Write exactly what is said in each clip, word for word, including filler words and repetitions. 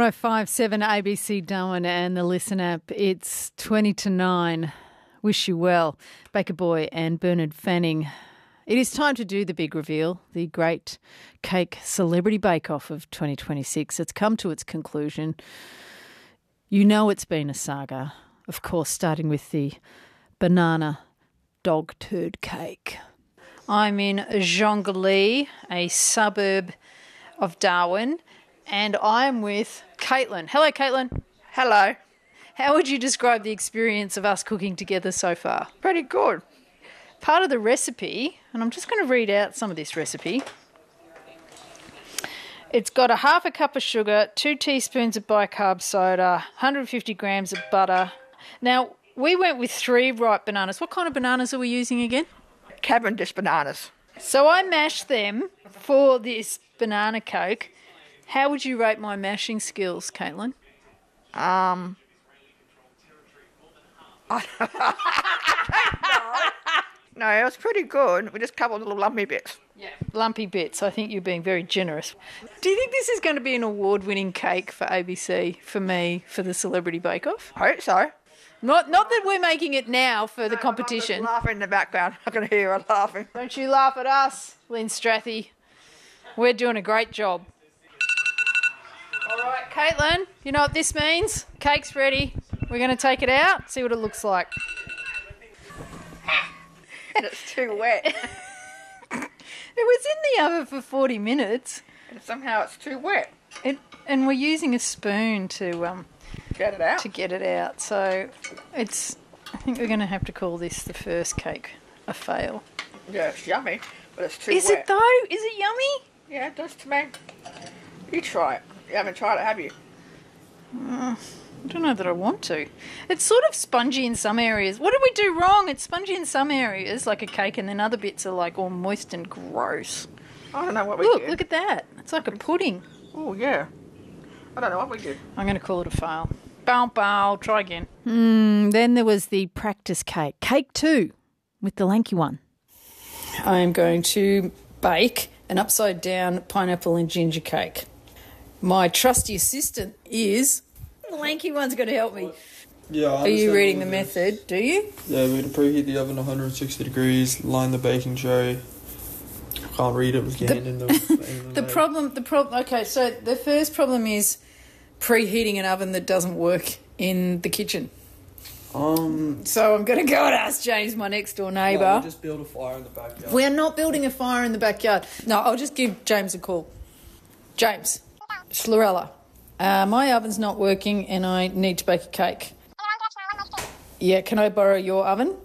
one oh five point seven A B C Darwin and the Listen app. It's twenty to nine. Wish you well. Baker Boy and Bernard Fanning. It is time to do the big reveal, the Great Cake Celebrity Bake-Off of twenty twenty-six. It's come to its conclusion. You know it's been a saga, of course, starting with the banana dog turd cake. I'm in Jonglei, a suburb of Darwin, and I'm with Caitlin. Hello, Caitlin. Hello. How would you describe the experience of us cooking together so far? Pretty good. Part of the recipe, and I'm just going to read out some of this recipe. It's got a half a cup of sugar, two teaspoons of bicarb soda, one hundred fifty grams of butter. Now, we went with three ripe bananas. What kind of bananas are we using again? Cavendish bananas. So I mashed them for this banana Coke. How would you rate my mashing skills, Caitlin? Um... I don't know. No, it was pretty good. We just covered little lumpy bits. Yeah. Lumpy bits. I think you're being very generous. Do you think this is going to be an award-winning cake for A B C, for me, for the Celebrity Bake-Off? I hope so. Not not that we're making it now for the No, competition. I'm laughing in the background. I can hear her laughing. Don't you laugh at us, Lynn Strathy. We're doing a great job. All right, Caitlin, you know what this means? Cake's ready. We're going to take it out, see what it looks like. And it's too wet. It was in the oven for forty minutes. And somehow it's too wet. It, and we're using a spoon to um Get it out. to get it out. So it's. I think we're going to have to call this the first cake a fail. Yeah, it's yummy, but it's too Is wet. it though? Is it yummy? Yeah, it does to me. You try it. You haven't tried it, have you? Uh, I don't know that I want to. It's sort of spongy in some areas. What did we do wrong? It's spongy in some areas, like a cake, and then other bits are like all moist and gross. I don't know what we Look, did. look at that. It's like a pudding. Oh, yeah. I don't know what we did. I'm going to call it a fail. Bow, bow. Try again. Mm, then there was the practice cake. Cake two, with the lanky one. I am going to bake an upside-down pineapple and ginger cake. My trusty assistant is... The lanky one's going to help me. Yeah, I Are you understand reading all the this. method, do you? Yeah, we're going to preheat the oven one hundred sixty degrees, line the baking tray. I can't read it with your The- hand in the... in The leg. problem, the problem. Okay, so the first problem is preheating an oven that doesn't work in the kitchen. Um... So I'm going to go and ask James, my next door No, neighbour. we'll just build a fire in the backyard. We're not building a fire in the backyard. No, I'll just give James a call. James, it's Lorella. Uh, my oven's not working and I need to bake a cake. Yeah, can I borrow your oven?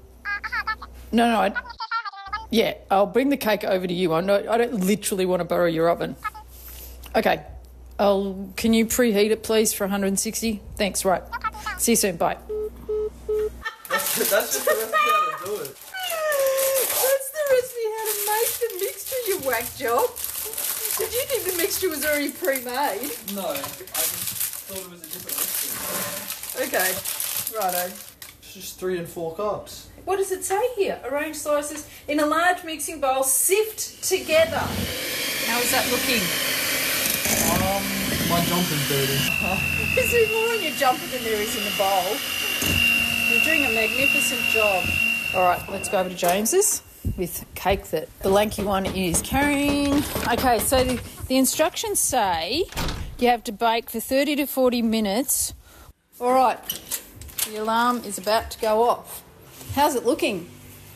No, no, I... Yeah, I'll bring the cake over to you. I know I don't literally want to borrow your oven. Okay. I'll can you preheat it please for one hundred sixty? Thanks, right. See you soon. Bye. That's just the recipe how to do it. That's the recipe how to make the mixture, you whack job. Did you think the mixture was already pre-made? No, I just thought it was a different recipe. Okay. Righto. It's just three and four cups. What does it say here? Arrange slices in a large mixing bowl, sift together. How is that looking? Um, my jumper's dirty. Is there more in your jumper than there is in the bowl? You're doing a magnificent job. All right, let's go over to James's with cake that the lanky one is carrying. Okay, so the, the instructions say you have to bake for thirty to forty minutes. All right, the alarm is about to go off. How's it looking?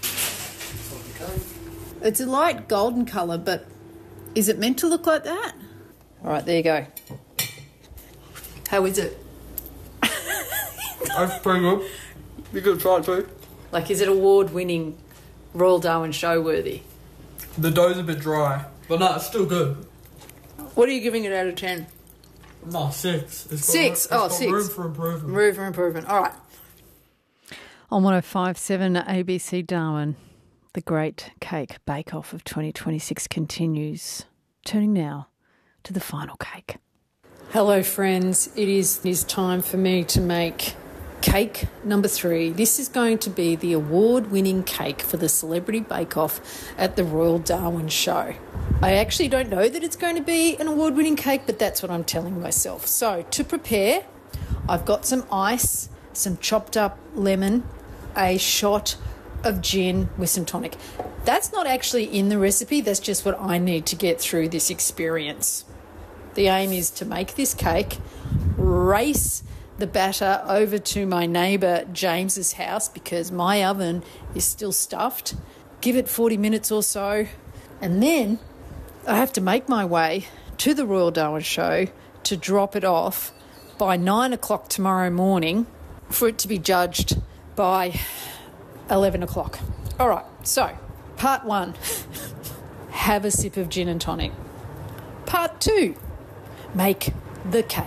It's a light golden colour, but is it meant to look like that? All right, there you go. How is it? That's pretty good. You could try it too. Like, is it award-winning Royal Darwin show worthy? The dough's a bit dry, but no, it's still good. What are you giving it out of ten? No, six. It's got Six? Ro- Oh, it's got six. room for improvement. Room for improvement. All right. On one oh five point seven A B C Darwin, the Great Cake Bake-Off of twenty twenty-six continues. Turning now to the final cake. Hello, friends. It is, it is time for me to make cake number three. This is going to be the award-winning cake for the Celebrity Bake-Off at the Royal Darwin Show. I actually don't know that it's going to be an award-winning cake, but that's what I'm telling myself. So to prepare, I've got some ice, some chopped up lemon, a shot of gin with some tonic. That's not actually in the recipe. That's just what I need to get through this experience. The aim is to make this cake, race the batter over to my neighbour James's house because my oven is still stuffed, give it forty minutes or so, and then I have to make my way to the Royal Darwin Show to drop it off by nine o'clock tomorrow morning for it to be judged by eleven o'clock. All right, so part one, have a sip of gin and tonic. Part two, make the cake.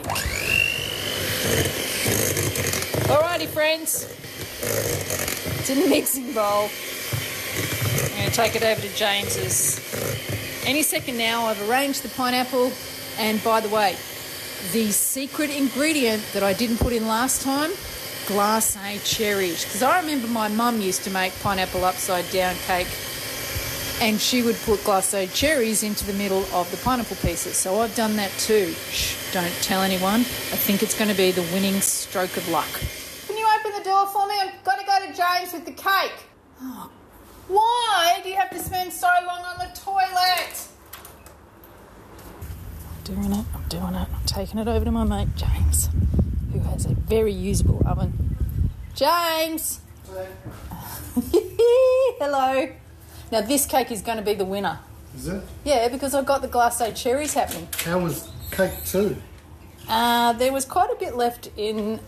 Alrighty, friends, it's in the mixing bowl. I'm going to take it over to James's. Any second now. I've arranged the pineapple, and by the way, the secret ingredient that I didn't put in last time, glacé cherries, because I remember my mum used to make pineapple upside down cake and she would put glacé cherries into the middle of the pineapple pieces. So I've done that too. Shh, don't tell anyone. I think it's going to be the winning stroke of luck. Can you open the door for me? I've got to go to James with the cake. Oh, why do you have to spend so long on the toilet? I'm doing it, I'm doing it. I'm taking it over to my mate James, who has a very usable oven. James! Hello. Hello. Now this cake is going to be the winner. Is it? Yeah, because I've got the glacé cherries happening. How was cake two? Uh, there was quite a bit left in